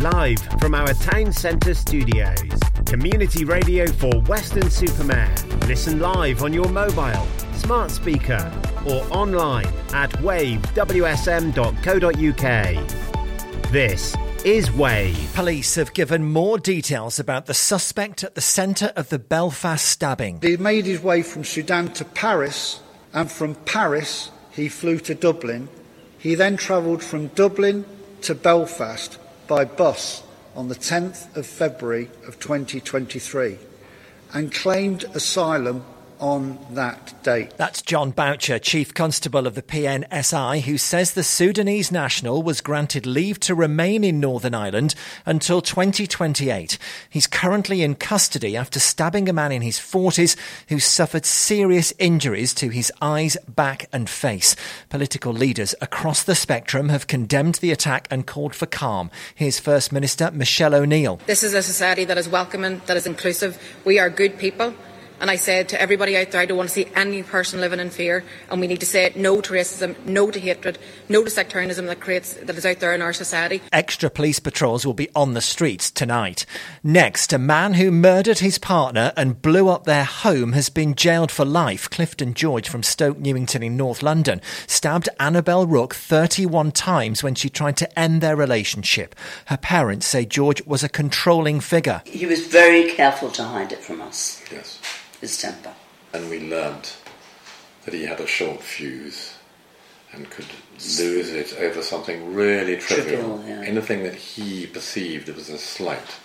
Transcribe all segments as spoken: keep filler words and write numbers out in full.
Live from our town centre studios. Community radio for Weston-super-Mare. Listen live on your mobile, smart speaker or online at wave w s m dot co dot u k. This is Wave. Police have given more details about the suspect at the centre of the Belfast stabbing. He made his way from Sudan to Paris, and from Paris he flew to Dublin. He then travelled from Dublin to Belfast by bus on the tenth of February of twenty twenty-three and claimed asylum on that date. That's John Boucher, Chief Constable of the P N S I, who says the Sudanese national was granted leave to remain in Northern Ireland until twenty twenty-eight. He's currently in custody after stabbing a man in his forties who suffered serious injuries to his eyes, back and face. Political leaders across the spectrum have condemned the attack and called for calm. Here's First Minister Michelle O'Neill. This is a society that is welcoming, that is inclusive. We are good people. And I said to everybody out there, I don't want to see any person living in fear, and we need to say no to racism, no to hatred, no to sectarianism that creates that is out there in our society. Extra police patrols will be on the streets tonight. Next, a man who murdered his partner and blew up their home has been jailed for life. Clifton George from Stoke Newington in North London stabbed Annabelle Rook thirty-one times when she tried to end their relationship. Her parents say George was a controlling figure. He was very careful to hide it from us. Yes. His temper. And we learnt that he had a short fuse and could lose it over something really trivial. trivial yeah. Anything that he perceived as a slight.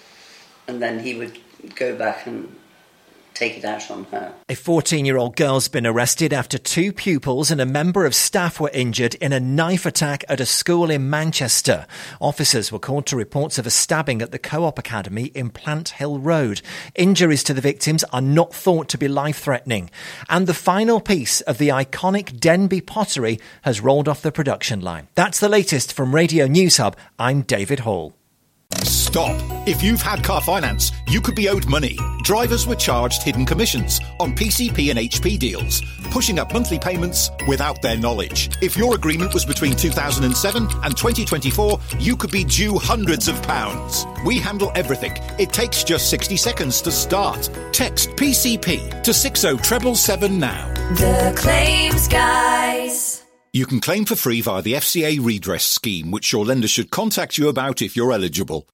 And then he would go back and take it out on her. A fourteen-year-old girl's been arrested after two pupils and a member of staff were injured in a knife attack at a school in Manchester. Officers were called to reports of a stabbing at the Co-op Academy in Plant Hill Road. Injuries to the victims are not thought to be life-threatening. And the final piece of the iconic Denby pottery has rolled off the production line. That's the latest from Radio News Hub. I'm David Hall. Stop. If you've had car finance, you could be owed money. Drivers were charged hidden commissions on P C P and H P deals, pushing up monthly payments without their knowledge. If your agreement was between two thousand seven and twenty twenty-four, you could be due hundreds of pounds. We handle everything. It takes just sixty seconds to start. Text P C P to six oh seven seven now. The Claims Guys. You can claim for free via the F C A redress scheme, which your lender should contact you about if you're eligible.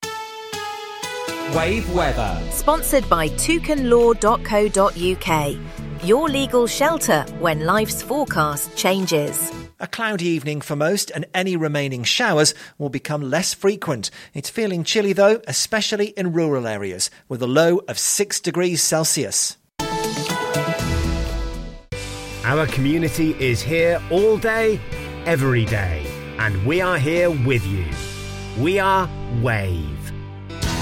Wave weather. Sponsored by toucan law dot co dot u k. Your legal shelter when life's forecast changes. A cloudy evening for most, and any remaining showers will become less frequent. It's feeling chilly though, especially in rural areas, with a low of six degrees Celsius. Our community is here all day, every day, and we are here with you. We are Wave.